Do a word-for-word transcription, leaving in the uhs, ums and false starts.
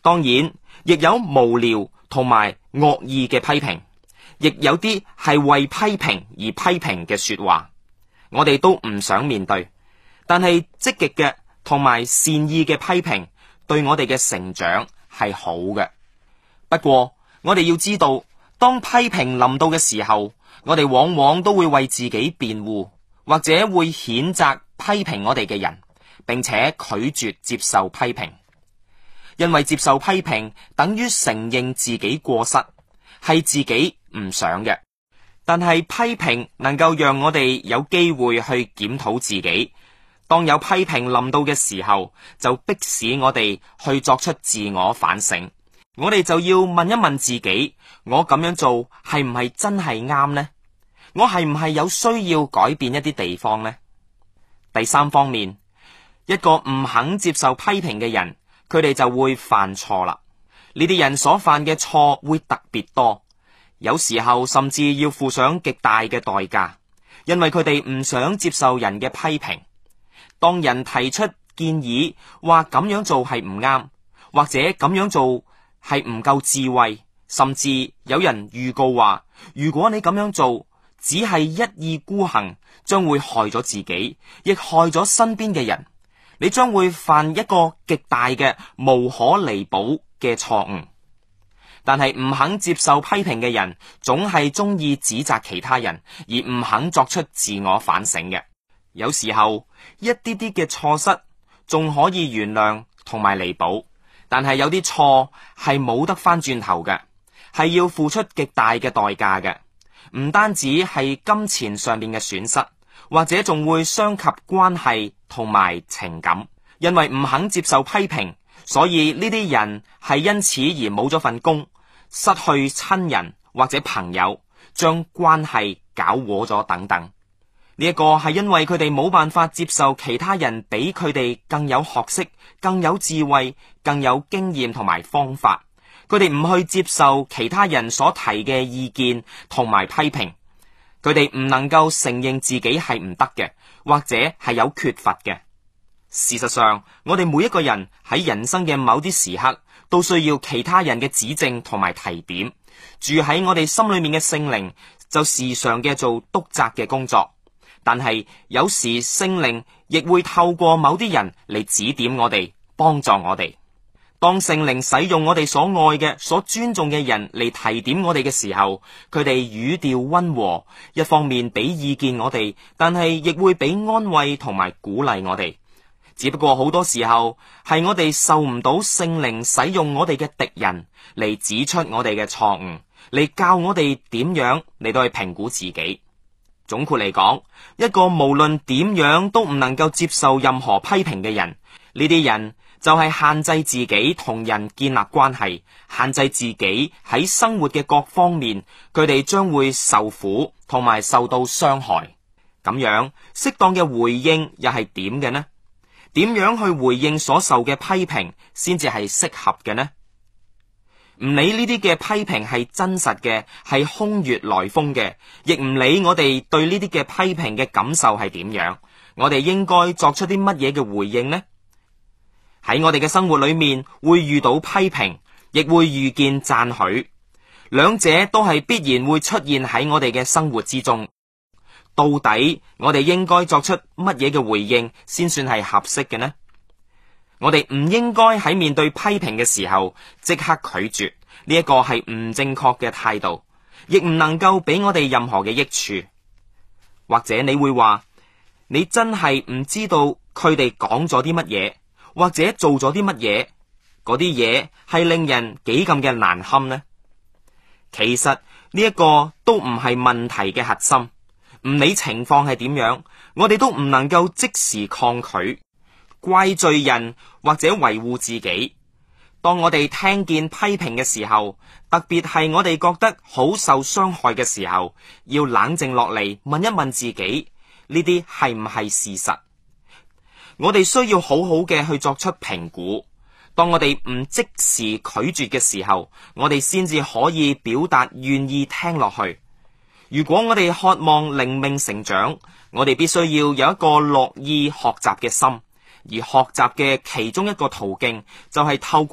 當然，亦有無聊同埋惡意嘅批評，亦有啲係為批評而批評嘅說話，我哋都唔想面對。但係積極嘅同埋善意嘅批評，對我哋嘅成長係好嘅。不過我哋要知道，當批評臨到嘅時候，我哋往往都會為自己辯護，或者會譴責批評我哋嘅人，並且拒絕接受批評。因為接受批評等於承認自己過失，係自己唔想嘅。但係批評能夠讓我哋有機會去檢討自己。當有批評臨到嘅時候，就迫使我哋去作出自我反省。我哋就要問一問自己，我咁樣做係唔係真係啱呢？我係唔係有需要改變一啲地方呢？第三方面，一個唔肯接受批評嘅人，佢哋就會犯錯啦。呢啲人所犯嘅錯會特別多，有時候甚至要付上極大嘅代價，因為佢哋唔想接受人嘅批評。當人提出建議，話咁樣做係唔啱，或者咁樣做係唔夠智慧，甚至有人預告話，如果你咁樣做，只係一意孤行，將會害咗自己，亦害咗身邊嘅人。你將會犯一個極大嘅無可彌補嘅錯誤。但係唔肯接受批評嘅人，總係中意指責其他人，而唔肯作出自我反省嘅。有時候一啲啲嘅錯失仲可以原諒同埋彌補，但係有啲錯係冇得翻轉頭嘅，係要付出極大嘅代價嘅。唔單止係金錢上面嘅損失，或者仲會傷及關係同埋情感。因為唔肯接受批評，所以呢啲人係因此而冇咗份工，失去親人或者朋友，將關係搞禍咗等等。呢一個係因為佢哋冇辦法接受其他人比佢哋更有學識、更有智慧、更有經驗同埋方法。佢哋唔去接受其他人所提嘅意見同埋批評，佢哋唔能夠承認自己係唔得嘅，或者係有缺乏嘅。事實上，我哋每一個人喺人生嘅某啲時刻都需要其他人嘅指正同埋提點。住喺我哋心裏面嘅聖靈就時常嘅做督責嘅工作。但係有時聖靈亦會透過某啲人嚟指點我哋，幫助我哋。當聖靈使用我哋所愛嘅、所尊重嘅人嚟提點我哋嘅時候，佢哋語調溫和，一方面俾意見我哋，但係亦會俾安慰同埋鼓勵我哋。只不過好多時候係我哋受唔到聖靈使用我哋嘅敵人嚟指出我哋嘅錯誤，嚟教我哋點樣嚟到去評估自己。總括嚟講，一個無論點樣都唔能夠接受任何批評嘅人，呢啲人就係限制自己同人建立關係，限制自己喺生活嘅各方面，佢哋將會受苦同埋受到傷害。咁樣適當嘅回應又係點嘅呢？點樣去回應所受嘅批評先至係適合嘅呢？唔理呢啲嘅批評係真實嘅，係空穴來風嘅，亦唔理我哋對呢啲嘅批評嘅感受係點樣，我哋應該作出啲乜嘢嘅回應呢？喺我哋嘅生活裏面會遇到批評，亦會遇見讚許，兩者都係必然會出現喺我哋嘅生活之中。到底我哋應該作出乜嘢嘅回應先算係合適嘅呢？我哋唔應該喺面對批評嘅時候即刻拒絕，呢一個係唔正確嘅態度，亦唔能夠俾我哋任何嘅益處。或者你會話，你真係唔知道佢哋講咗啲乜嘢，或者做咗啲乜嘢，嗰啲嘢係令人幾咁嘅難堪呢？其實呢一個都唔係問題嘅核心，唔理情況係點樣，我哋都唔能夠即時抗拒怪罪人或者維護自己。當我哋聽見批評嘅時候，特別係我哋覺得好受傷害嘅時候，要冷靜落嚟，問一問自己，呢啲係唔係事實？我哋需要好好嘅去作出評估。當我哋唔即時拒絕嘅時候，我哋先至可以表達願意聽落去。如果我哋渴望靈命成長，我哋必須要有一個樂意學習嘅心。而學習嘅其中一個途徑就係透過